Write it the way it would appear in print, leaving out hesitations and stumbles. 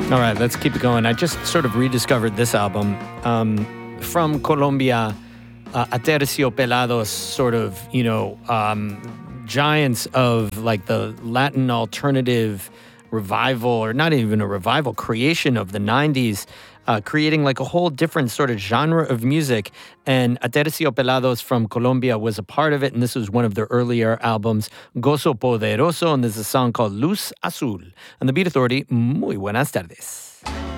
All right, let's keep it going. I just sort of rediscovered this album from Colombia. Aterciopelados, sort of, giants of like the Latin alternative revival, or not even a revival, creation of the 90s, creating like a whole different sort of genre of music. And Aterciopelados from Colombia was a part of it, and this was one of their earlier albums, Gozo Poderoso, and there's a song called Luz Azul. On the Beat Authority, muy buenas tardes.